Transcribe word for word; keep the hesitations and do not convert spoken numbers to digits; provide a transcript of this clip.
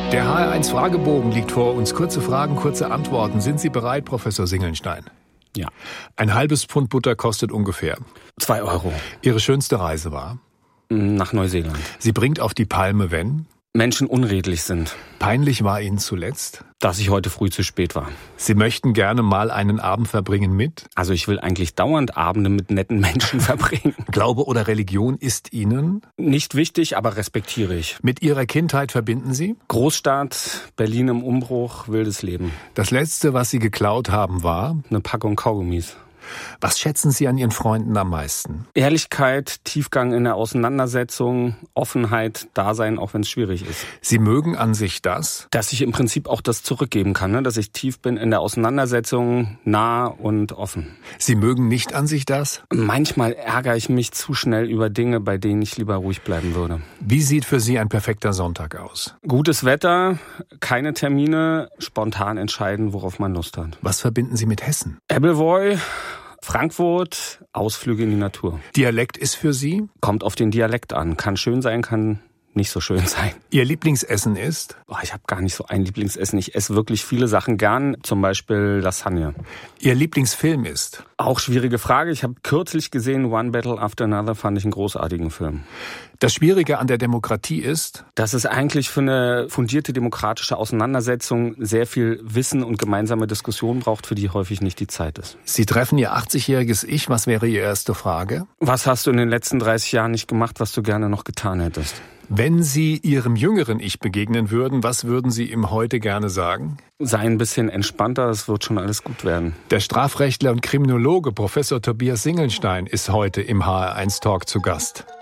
Der H R eins Fragebogen liegt vor uns. Kurze Fragen, kurze Antworten. Sind Sie bereit, Professor Singelnstein? Ja. Ein halbes Pfund Butter kostet ungefähr Zwei Euro. Ihre schönste Reise war? Nach Neuseeland. Sie bringt auf die Palme, wenn? Menschen unredlich sind. Peinlich war Ihnen zuletzt? Dass ich heute früh zu spät war. Sie möchten gerne mal einen Abend verbringen mit? Also ich will eigentlich dauernd Abende mit netten Menschen verbringen. Glaube oder Religion ist Ihnen? Nicht wichtig, aber respektiere ich. Mit Ihrer Kindheit verbinden Sie? Großstadt, Berlin im Umbruch, wildes Leben. Das Letzte, was Sie geklaut haben, war? Eine Packung Kaugummis. Was schätzen Sie an Ihren Freunden am meisten? Ehrlichkeit, Tiefgang in der Auseinandersetzung, Offenheit, Dasein, auch wenn es schwierig ist. Sie mögen an sich das? Dass ich im Prinzip auch das zurückgeben kann, ne? Dass ich tief bin in der Auseinandersetzung, nah und offen. Sie mögen nicht an sich das? Manchmal ärgere ich mich zu schnell über Dinge, bei denen ich lieber ruhig bleiben würde. Wie sieht für Sie ein perfekter Sonntag aus? Gutes Wetter, keine Termine, spontan entscheiden, worauf man Lust hat. Was verbinden Sie mit Hessen? Appleboy, Frankfurt, Ausflüge in die Natur. Dialekt ist für Sie? Kommt auf den Dialekt an. Kann schön sein, kann nicht so schön sein. Ihr Lieblingsessen ist? Oh, ich habe gar nicht so ein Lieblingsessen. Ich esse wirklich viele Sachen gern, zum Beispiel Lasagne. Ihr Lieblingsfilm ist? Auch schwierige Frage. Ich habe kürzlich gesehen, One Battle After Another, fand ich einen großartigen Film. Das Schwierige an der Demokratie ist? Dass es eigentlich für eine fundierte demokratische Auseinandersetzung sehr viel Wissen und gemeinsame Diskussion braucht, für die häufig nicht die Zeit ist. Sie treffen Ihr achtzigjähriges Ich. Was wäre Ihre erste Frage? Was hast du in den letzten dreißig Jahren nicht gemacht, was du gerne noch getan hättest? Wenn Sie Ihrem jüngeren Ich begegnen würden, was würden Sie ihm heute gerne sagen? Sei ein bisschen entspannter, es wird schon alles gut werden. Der Strafrechtler und Kriminologe Professor Tobias Singelnstein ist heute im H R eins Talk zu Gast.